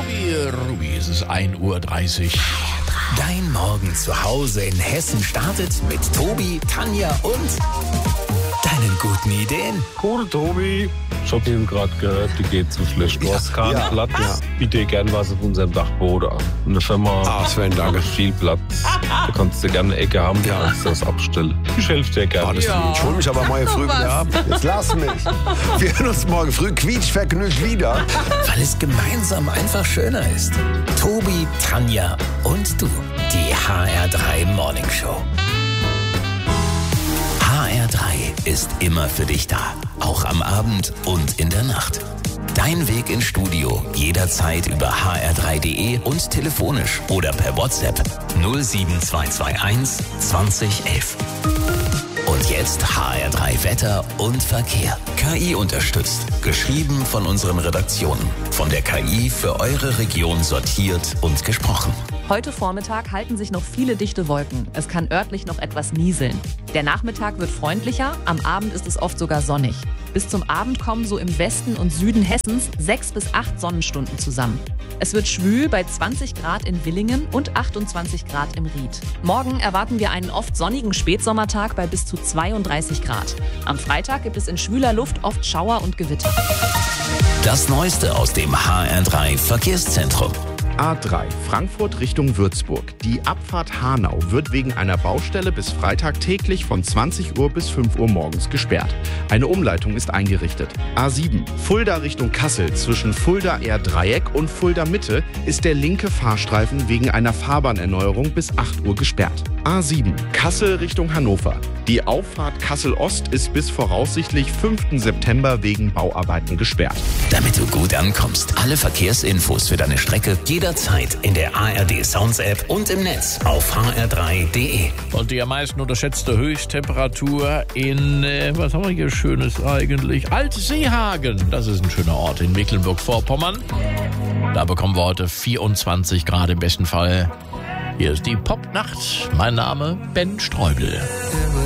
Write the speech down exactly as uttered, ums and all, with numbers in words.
Ruby, Ruby, es ist ein Uhr dreißig. Dein Morgen zu Hause in Hessen startet mit Tobi, Tanja und deinen guten Ideen. Cool, Tobi. Ich hab eben gerade gehört, die geht zu schlecht. Du hast keinen ja, Platz. ja. Biete gern was auf unserem Dachboden an. In der Firma Ah, Sven, danke. haben wir viel Platz. Da kannst du gerne eine Ecke haben, Ja. kannst du das abstellen. Ich helfe dir gerne. Ah, das Ja. Ich hol mich aber morgen früh wieder ab. Jetzt lass mich. Wir hören uns morgen früh quietschvergnügt wieder. Weil es gemeinsam einfach schöner ist. Tobi, Tanja und du. Die H R drei Morning Show. H R drei ist immer für dich da. Auch am Abend und in der Nacht. Dein Weg ins Studio jederzeit über h r drei punkt d e und telefonisch oder per WhatsApp null sieben zwei zwei eins zwanzig elf. Und jetzt H R drei Wetter und Verkehr. K I unterstützt. Geschrieben von unseren Redaktionen. Von der K I für eure Region sortiert und gesprochen. Heute Vormittag halten sich noch viele dichte Wolken. Es kann örtlich noch etwas nieseln. Der Nachmittag wird freundlicher, am Abend ist es oft sogar sonnig. Bis zum Abend kommen so im Westen und Süden Hessens sechs bis acht Sonnenstunden zusammen. Es wird schwül bei zwanzig Grad in Willingen und achtundzwanzig Grad im Ried. Morgen erwarten wir einen oft sonnigen Spätsommertag bei bis zu zweiunddreißig Grad. Am Freitag gibt es in schwüler Luft oft Schauer und Gewitter. Das Neueste aus dem H R drei Verkehrszentrum. A drei, Frankfurt Richtung Würzburg. Die Abfahrt Hanau wird wegen einer Baustelle bis Freitag täglich von zwanzig Uhr bis fünf Uhr morgens gesperrt. Eine Umleitung ist eingerichtet. A sieben, Fulda Richtung Kassel. Zwischen Fulda-R-Dreieck und Fulda-Mitte ist der linke Fahrstreifen wegen einer Fahrbahnerneuerung bis acht Uhr gesperrt. A sieben, Kassel Richtung Hannover. Die Auffahrt Kassel-Ost ist bis voraussichtlich fünften September wegen Bauarbeiten gesperrt. Damit du gut ankommst. Alle Verkehrsinfos für deine Strecke jederzeit in der A R D Sounds App und im Netz auf h r drei punkt d e. Und die am meisten unterschätzte Höchsttemperatur in, äh, was haben wir hier Schönes eigentlich? Altseehagen. Das ist ein schöner Ort in Mecklenburg-Vorpommern. Da bekommen wir heute vierundzwanzig Grad im besten Fall. Hier ist die Popnacht. Mein Name Ben Streubel.